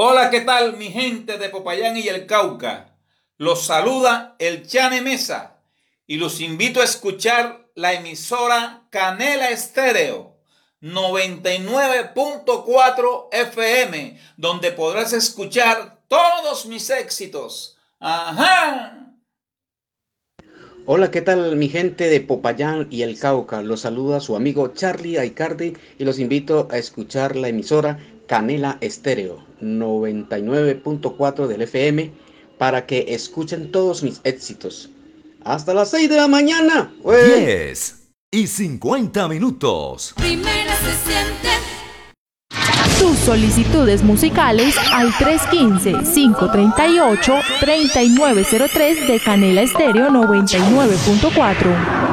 Hola, ¿qué tal mi gente de Popayán y el Cauca? Los saluda el Chane Mesa y los invito a escuchar la emisora Canela Estéreo 99.4 FM, donde podrás escuchar todos mis éxitos. ¡Ajá! Hola, ¿qué tal mi gente de Popayán y el Cauca? Los saluda su amigo Charlie Aicardi y los invito a escuchar la emisora Canela Estéreo 99.4 del FM para que escuchen todos mis éxitos. Hasta las 6 de la mañana. ¡Wey! 10:50. Primero se siente. Tus solicitudes musicales al 315-538-3903 de Canela Estéreo 99.4.